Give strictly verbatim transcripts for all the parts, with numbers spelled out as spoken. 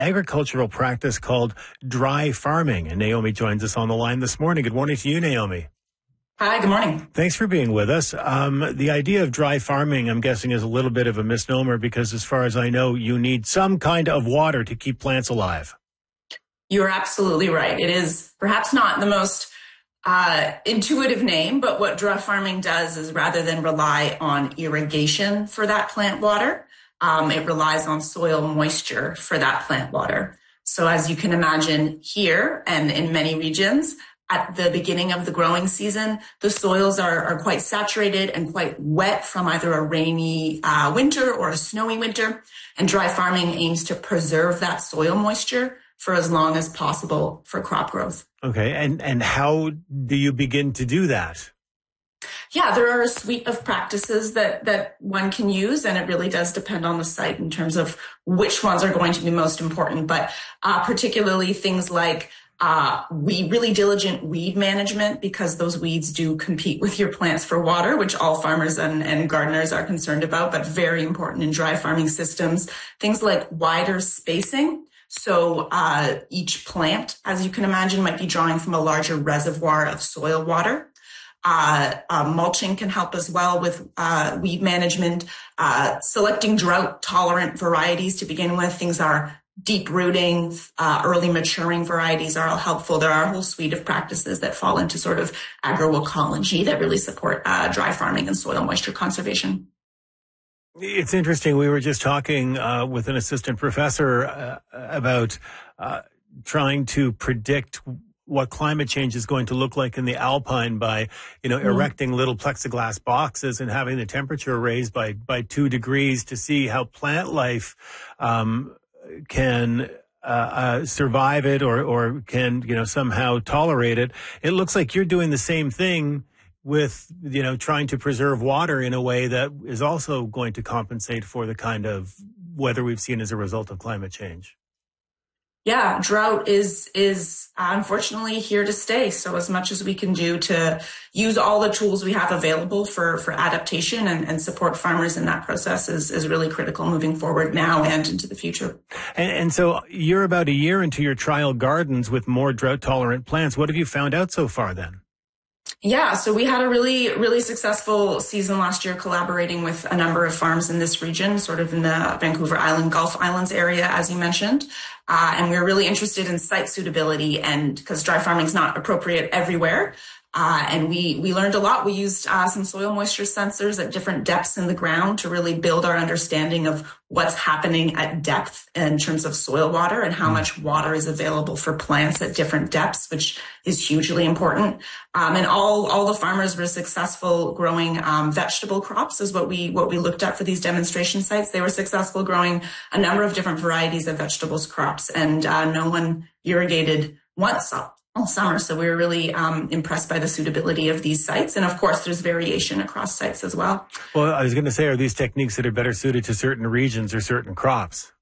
agricultural practice called dry farming. And Naomi joins us on the line this morning. Good morning to you, Naomi. Hi, good morning. Thanks for being with us. Um, the idea of dry farming, I'm guessing, is a little bit of a misnomer because as far as I know, you need some kind of water to keep plants alive. You're absolutely right. It is perhaps not the most uh, intuitive name, but what dry farming does is rather than rely on irrigation for that plant water, um, it relies on soil moisture for that plant water. So as you can imagine here and in many regions, at the beginning of the growing season, the soils are, are quite saturated and quite wet from either a rainy uh, winter or a snowy winter. And dry farming aims to preserve that soil moisture for as long as possible for crop growth. Okay. And, and how do you begin to do that? Yeah, there are a suite of practices that, that one can use, and it really does depend on the site in terms of which ones are going to be most important. But uh, particularly things like Uh, we really diligent weed management, because those weeds do compete with your plants for water, which all farmers and, and gardeners are concerned about, but very important in dry farming systems. Things like wider spacing. So uh, each plant, as you can imagine, might be drawing from a larger reservoir of soil water. Uh, uh, mulching can help as well with uh, weed management. Uh, selecting drought-tolerant varieties to begin with. Things are deep rooting, uh, early maturing varieties are all helpful. There are a whole suite of practices that fall into sort of agroecology that really support uh, dry farming and soil moisture conservation. It's interesting. We were just talking uh, with an assistant professor uh, about uh, trying to predict what climate change is going to look like in the Alpine by, you know, mm-hmm. erecting little plexiglass boxes and having the temperature raised by, by two degrees to see how plant life um can uh, uh, survive it or, or can, you know, somehow tolerate it. It looks like you're doing the same thing with, you know, trying to preserve water in a way that is also going to compensate for the kind of weather we've seen as a result of climate change. Yeah, drought is is unfortunately here to stay. So as much as we can do to use all the tools we have available for, for adaptation and, and support farmers in that process is, is really critical moving forward now and into the future. And, and so you're about a year into your trial gardens with more drought-tolerant plants. What have you found out so far then? Yeah, so we had a really, really successful season last year collaborating with a number of farms in this region, sort of in the Vancouver Island, Gulf Islands area, as you mentioned. Uh, and we were really interested in site suitability, and because dry farming is not appropriate everywhere. Uh, and we, we learned a lot. We used uh, some soil moisture sensors at different depths in the ground to really build our understanding of what's happening at depth in terms of soil water and how much water is available for plants at different depths, which is hugely important. Um, and all, all the farmers were successful growing um, vegetable crops is what we, what we looked at for these demonstration sites. They were successful growing a number of different varieties of vegetables crops, and uh, no one irrigated once all summer. So we were really um, impressed by the suitability of these sites. And of course, there's variation across sites as well. Well, I was going to say, are these techniques that are better suited to certain regions or certain crops?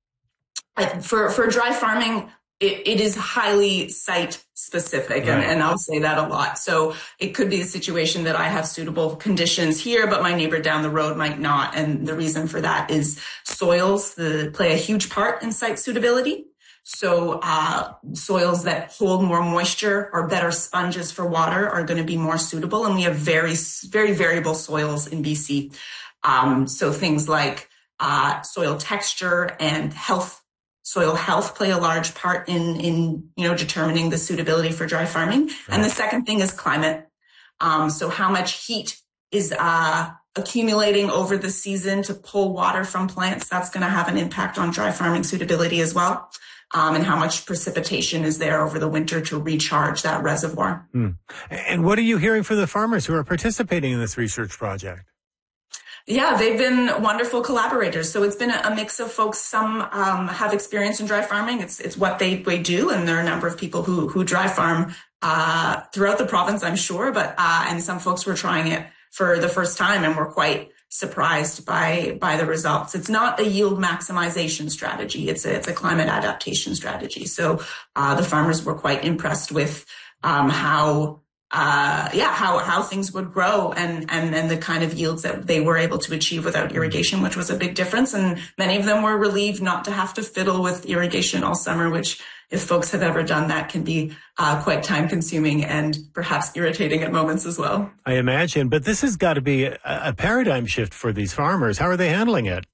I, for, for dry farming, it, it is highly site specific. Right. And, and I'll say that a lot. So it could be a situation that I have suitable conditions here, but my neighbor down the road might not. And the reason for that is soils the, play a huge part in site suitability. So uh soils that hold more moisture or better sponges for water are going to be more suitable. And we have very, very variable soils in B C. Um, so things like uh soil texture and health, soil health play a large part in, in you know, determining the suitability for dry farming. Right. And the second thing is climate. Um, so how much heat is uh accumulating over the season to pull water from plants. That's going to have an impact on dry farming suitability as well. Um, and how much precipitation is there over the winter to recharge that reservoir. Hmm. And what are you hearing from the farmers who are participating in this research project? Yeah, they've been wonderful collaborators. So it's been a, a mix of folks. Some um, have experience in dry farming. It's it's what they, they do. And there are a number of people who, who dry farm uh, throughout the province, I'm sure. But uh, and some folks were trying it for the first time and were quite surprised by by the results. It's not a yield maximization strategy. It's a, it's a climate adaptation strategy. So uh, the farmers were quite impressed with um, how uh, yeah, how, how things would grow and, and, and the kind of yields that they were able to achieve without irrigation, which was a big difference. And many of them were relieved not to have to fiddle with irrigation all summer, which if folks have ever done that can be uh, quite time consuming and perhaps irritating at moments as well. I imagine, but this has got to be a, a paradigm shift for these farmers. How are they handling it?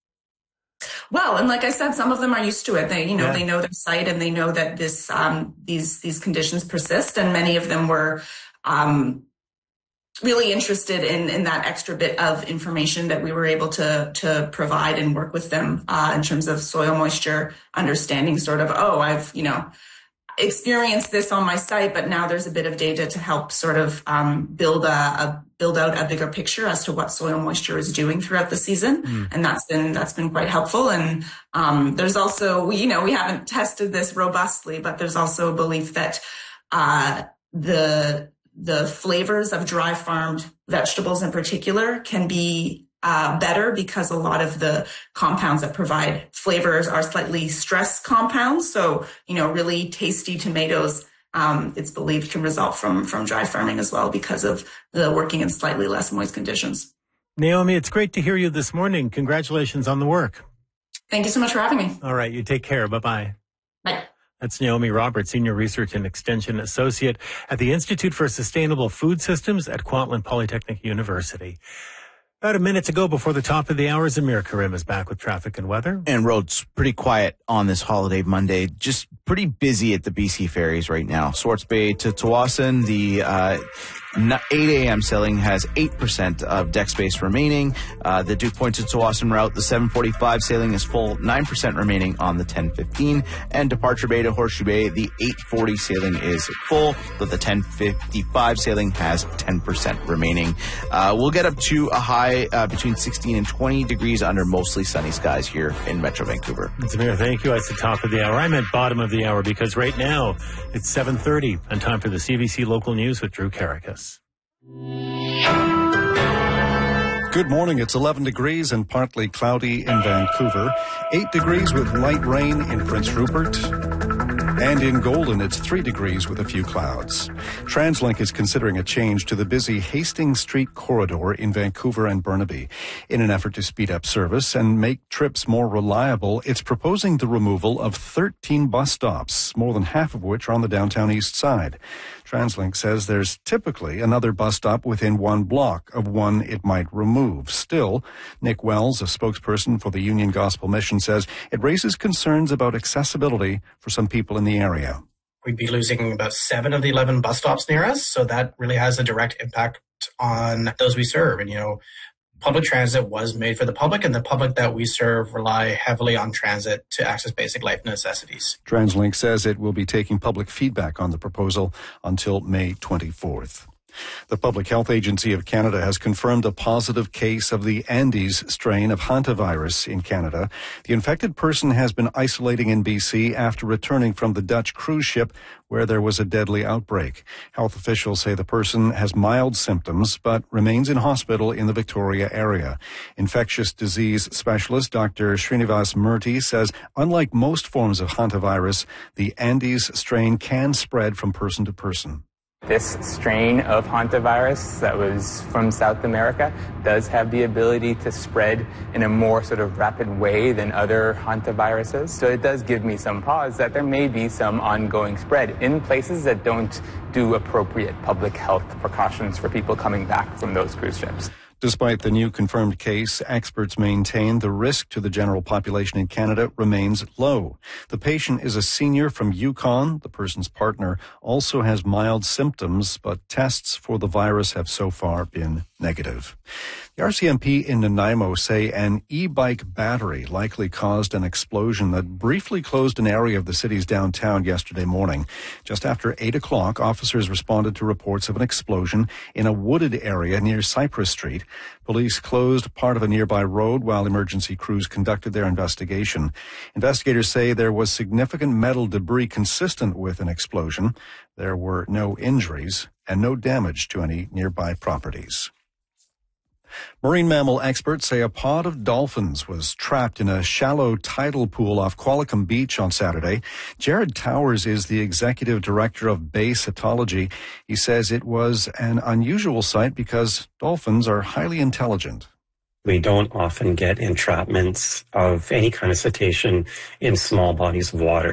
Well, and like I said, some of them are used to it. They, you know, Yeah. they know their site and they know that this, um, these, these conditions persist. And many of them were, um, really interested in, in that extra bit of information that we were able to, to provide and work with them, uh, in terms of soil moisture, understanding sort of, oh, I've, you know, experienced this on my site, but now there's a bit of data to help sort of, um, build a, a build out a bigger picture as to what soil moisture is doing throughout the season. Mm. And that's been, that's been quite helpful. And, um, there's also, you know, we haven't tested this robustly, but there's also a belief that, uh, the, the flavors of dry farmed vegetables in particular can be Uh, better because a lot of the compounds that provide flavors are slightly stress compounds. So, you know, really tasty tomatoes, um, it's believed can result from, from dry farming as well because of the working in slightly less moist conditions. Naomi, it's great to hear you this morning. Congratulations on the work. Thank you so much for having me. All right. You take care. Bye-bye. Bye. That's Naomi Roberts, Senior Research and Extension Associate at the Institute for Sustainable Food Systems at Kwantlen Polytechnic University. About a minute to go before the top of the hour. Zamir Karim is back with traffic and weather. And roads pretty quiet on this holiday Monday. Just pretty busy at the B C ferries right now. Swartz Bay to Tsawwassen, the uh, eight a.m. sailing has eight percent of deck space remaining. Uh, the Duke Point to Tsawwassen route, the seven forty-five sailing is full, nine percent remaining on the ten fifteen. And Departure Bay to Horseshoe Bay, the eight forty sailing is full, but the ten fifty-five sailing has ten percent remaining. Uh, we'll get up to a high uh, between sixteen and twenty degrees under mostly sunny skies here in Metro Vancouver. Zamir, thank you. It's the top of the hour. I meant bottom of the hour because right now it's seven thirty and time for the C B C Local News with Drew Karakas. Good morning. It's eleven degrees and partly cloudy in Vancouver. eight degrees with light rain in Prince Rupert. And in Golden, it's three degrees with a few clouds. TransLink is considering a change to the busy Hastings Street corridor in Vancouver and Burnaby. In an effort to speed up service and make trips more reliable, it's proposing the removal of thirteen bus stops, more than half of which are on the downtown east side. TransLink says there's typically another bus stop within one block of one it might remove. Still, Nick Wells, a spokesperson for the Union Gospel Mission, says it raises concerns about accessibility for some people in the area. We'd be losing about seven of the eleven bus stops near us, so that really has a direct impact on those we serve. And, you know, public transit was made for the public, and the public that we serve rely heavily on transit to access basic life necessities. TransLink says it will be taking public feedback on the proposal until May twenty-fourth. The Public Health Agency of Canada has confirmed a positive case of the Andes strain of hantavirus in Canada. The infected person has been isolating in B C after returning from the Dutch cruise ship where there was a deadly outbreak. Health officials say the person has mild symptoms but remains in hospital in the Victoria area. Infectious disease specialist Doctor Srinivas Murthy says unlike most forms of hantavirus, the Andes strain can spread from person to person. This strain of hantavirus that was from South America does have the ability to spread in a more sort of rapid way than other hantaviruses. So it does give me some pause that there may be some ongoing spread in places that don't do appropriate public health precautions for people coming back from those cruise ships. Despite the new confirmed case, experts maintain the risk to the general population in Canada remains low. The patient is a senior from Yukon. The person's partner also has mild symptoms, but tests for the virus have so far been negative. The R C M P in Nanaimo say an e-bike battery likely caused an explosion that briefly closed an area of the city's downtown yesterday morning. Just after eight o'clock, officers responded to reports of an explosion in a wooded area near Cypress Street. Police closed part of a nearby road while emergency crews conducted their investigation. Investigators say there was significant metal debris consistent with an explosion. There were no injuries and no damage to any nearby properties. Marine mammal experts say a pod of dolphins was trapped in a shallow tidal pool off Qualicum Beach on Saturday. Jared Towers is the executive director of Bay Cetology. He says it was an unusual sight because dolphins are highly intelligent. We don't often get entrapments of any kind of cetacean in small bodies of water.